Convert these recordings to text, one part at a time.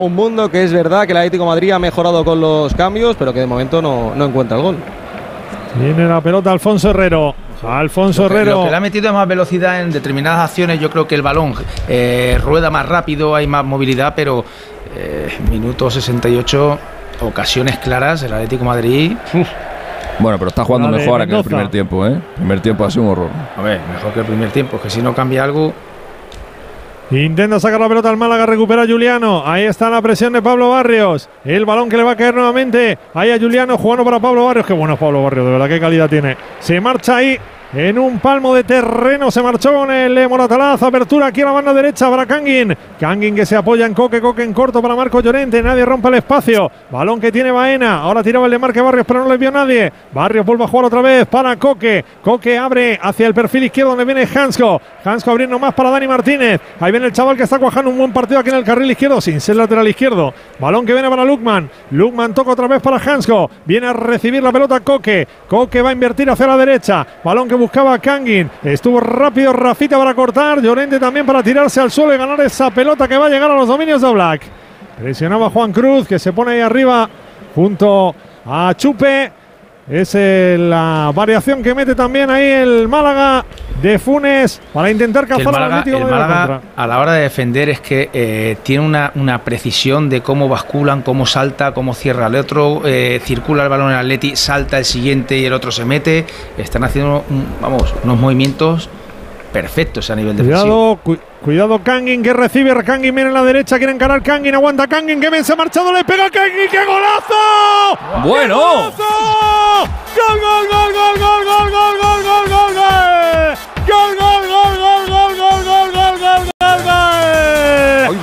Un mundo que es verdad que el Atlético de Madrid ha mejorado con los cambios, pero que de momento no encuentra el gol. Tiene la pelota Alfonso Herrero. Lo que le ha metido es más velocidad en determinadas acciones. Yo creo que el balón rueda más rápido, hay más movilidad, pero minuto 68, ocasiones claras, el Atlético de Madrid. Bueno, pero está jugando mejor ahora que el primer tiempo, ¿eh? El primer tiempo ha sido un horror. A ver, mejor que el primer tiempo, que si no cambia algo. Intenta sacar la pelota al Málaga, recupera Juliano. Ahí está la presión de Pablo Barrios. El balón que le va a caer nuevamente. Ahí a Juliano jugando para Pablo Barrios. Qué bueno es Pablo Barrios, de verdad, qué calidad tiene. Se marcha ahí. En un palmo de terreno se marchó con el Moratalaz. Apertura aquí a la banda derecha para Kangin. Kangin que se apoya en Coque. Coque en corto para Marco Llorente. Nadie rompe el espacio. Balón que tiene Baena. Ahora tiraba el de Marque Barrios, pero no le vio nadie. Barrios vuelve a jugar otra vez para Coque. Coque abre hacia el perfil izquierdo donde viene Hansko. Hansko abriendo más para Dani Martínez. Ahí viene el chaval que está cuajando un buen partido aquí en el carril izquierdo, sin ser lateral izquierdo. Balón que viene para Lukman. Lukman toca otra vez para Hansko. Viene a recibir la pelota Coque. Coque va a invertir hacia la derecha. Balón que buscaba Kangin, estuvo rápido Rafita para cortar, Llorente también para tirarse al suelo y ganar esa pelota que va a llegar a los dominios de Oblak. Presionaba Juan Cruz, que se pone ahí arriba junto a Chupe. Es la variación que mete también ahí el Málaga de Funes para intentar cazar al Atlético. El Málaga a la hora de defender es que tiene una precisión de cómo basculan, cómo salta, cómo cierra el otro, circula el balón en el Atleti, salta el siguiente y el otro se mete. Están haciendo unos movimientos perfectos a nivel defensivo. Cuidado Kangin que recibe, Kangin viene en la derecha, quiere encarar Kangin, aguanta Kangin, que bien se ha marchado, le pega a Kangin, ¡qué golazo! ¡Bueno! ¡Qué golazo! ¡Gol, gol, gol, gol, gol, gol, gol, gol, gol, gol, gol! ¡Gol, gol, gol, gol, gol, gol, gol, gol, gol,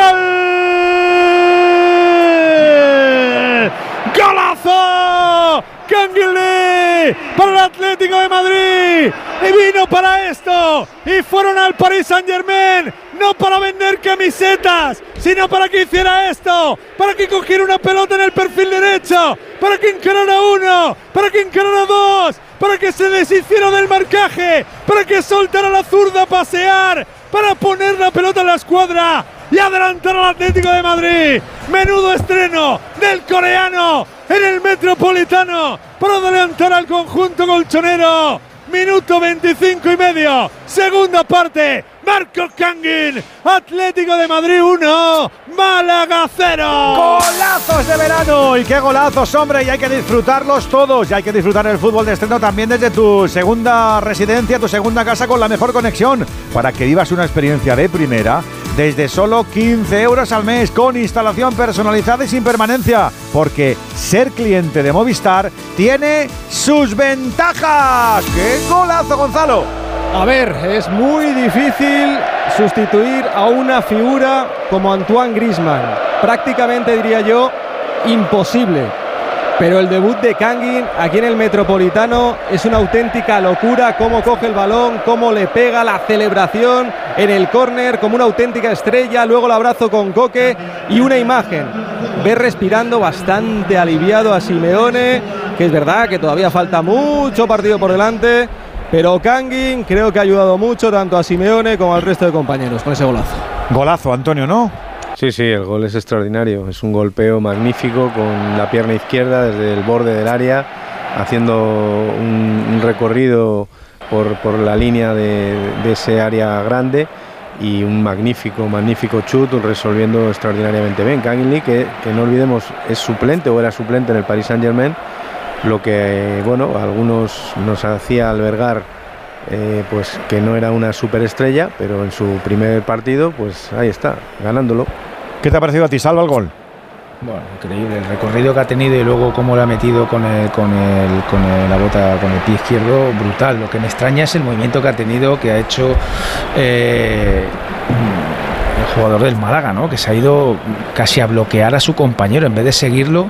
gol! ¡Golazo! Kangin Lee para el Atlético de Madrid. Y vino para esto. Y fueron al Paris Saint-Germain. No para vender camisetas, sino para que hiciera esto. Para que cogiera una pelota en el perfil derecho. Para que encarara uno. Para que encarara dos. Para que se deshiciera del marcaje. Para que soltara la zurda a pasear. Para poner la pelota en la escuadra y adelantar al Atlético de Madrid. Menudo estreno del coreano en el Metropolitano para adelantar al conjunto colchonero. Minuto 25 y medio, segunda parte. Marco Kangin, Atlético de Madrid 1, Málaga 0. Golazos de verano, y qué golazos, hombre, y hay que disfrutarlos todos, y hay que disfrutar el fútbol de estreno también desde tu segunda residencia, tu segunda casa con la mejor conexión, para que vivas una experiencia de primera desde solo 15 euros al mes, con instalación personalizada y sin permanencia, porque ser cliente de Movistar tiene sus ventajas. ¡Qué golazo, Gonzalo! A ver, es muy difícil sustituir a una figura como Antoine Griezmann. Prácticamente, diría yo, imposible. Pero el debut de Kangin aquí en el Metropolitano es una auténtica locura. Cómo coge el balón, cómo le pega, la celebración en el córner como una auténtica estrella. Luego el abrazo con Coque y una imagen. Ve respirando bastante aliviado a Simeone, que es verdad que todavía falta mucho partido por delante. Pero Kangin creo que ha ayudado mucho tanto a Simeone como al resto de compañeros con ese golazo. Golazo, Antonio, ¿no? Sí, el gol es extraordinario. Es un golpeo magnífico con la pierna izquierda desde el borde del área, haciendo un recorrido por la línea de ese área grande, y un magnífico chut, resolviendo extraordinariamente bien. Kangin Lee, que no olvidemos, es suplente o era suplente en el Paris Saint-Germain, lo que, bueno, a algunos nos hacía albergar pues que no era una superestrella, pero en su primer partido, pues ahí está, ganándolo. ¿Qué te ha parecido a ti, Salva, el gol? Bueno, increíble el recorrido que ha tenido y luego cómo lo ha metido con la bota, con el pie izquierdo, brutal. Lo que me extraña es el movimiento que ha tenido, que ha hecho el jugador del Málaga, ¿no? Que se ha ido casi a bloquear a su compañero en vez de seguirlo.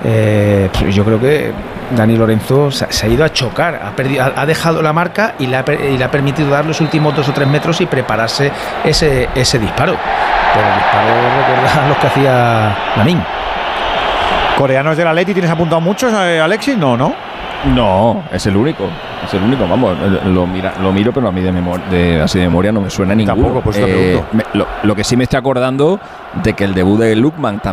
Yo creo que Dani Lorenzo se ha ido a chocar, ha dejado la marca y le ha permitido dar los últimos 2 o 3 metros y prepararse ese disparo. Pero el disparo recuerda a los que hacía Lamine. ¿Coreanos del Atleti tienes apuntado muchos, Alexis? No. No, es el único. Es el único, vamos, lo miro, pero a mí así de memoria no me suena ninguno. Tampoco, pues te pregunto. Lo que sí me estoy acordando de que el debut de Lookman